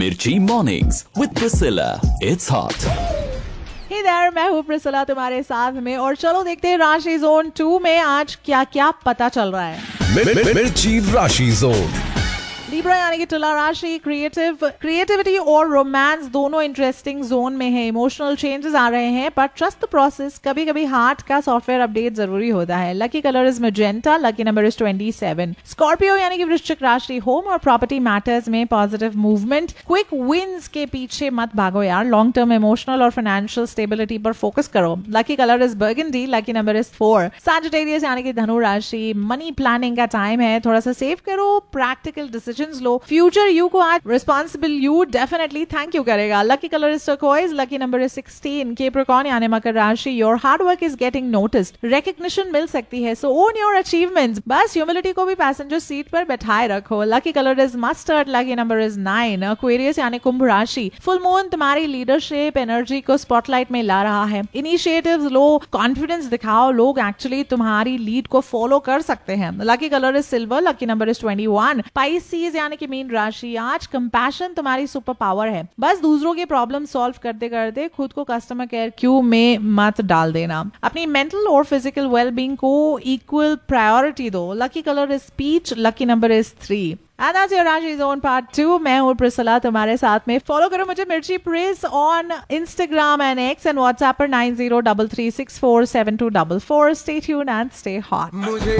मिर्ची mornings with Priscilla, it's hot. Hey there, मैं हूँ प्रिसिला तुम्हारे साथ में। और चलो देखते हैं राशि जोन 2 में आज क्या क्या पता चल रहा है। मिर्ची राशि जोन। लिब्रा यानी कि तुला राशि, क्रिएटिविटी और रोमांस दोनों इंटरेस्टिंग जोन में है। इमोशनल चेंजेस आ रहे हैं, बट ट्रस्ट द प्रोसेस। कभी कभी हार्ट का सॉफ्टवेयर अपडेट जरूरी होता है। Lucky colour is magenta, lucky number is 27। Scorpio यानी कि वृश्चिक राशि, होम और प्रॉपर्टी मैटर्स में पॉजिटिव मूवमेंट। क्विक विंस के पीछे मत भागो यार, लॉन्ग टर्म इमोशनल और फाइनेंशियल स्टेबिलिटी पर फोकस करो। Lucky colour is burgundy, lucky number is 4। Sagittarius यानी कि धनु राशि, मनी प्लानिंग का टाइम है, थोड़ा सा सेव करो, practical decision low. Future you को आज responsible you definitely thank you करेगा। Lucky colour is turquoise, lucky number is 16। Capricorn यानी मकर राशि, your hard work is getting noticed, recognition मिल सकती है, सो ओन योर अचीवमेंट्स। बस ह्यूमिलिटी को भी पैसेंजर सीट पर बैठाए रखो। Lucky colour is mustard, lucky number is 9। Aquarius यानी कुंभ राशि, फुल मून तुम्हारी लीडरशिप एनर्जी को स्पॉटलाइट में ला रहा है। इनिशिएटिव्स लो, कॉन्फिडेंस दिखाओ, लोग एक्चुअली तुम्हारी लीड को फॉलो कर सकते हैं। Lucky colour is silver, lucky number is 21। Pisces यानी कि मीन राशि, आज कंपैशन तुम्हारी सुपर पावर है। बस दूसरों के प्रॉब्लम सॉल्व करते करते खुद को कस्टमर केयर क्यू में मत डाल देना। अपनी मेंटल और फिजिकल वेलबींग को इक्वल प्रायोरिटी दो। Lucky colour is peach, lucky number is 3। And that's your Rashi Zone Part 2. मैं हूँ प्रिसिला तुम्हारे साथ में। फॉलो करो मुझे मिर्ची प्रिस on Instagram and X and WhatsApp पर 9033647244. Stay tuned and stay hot.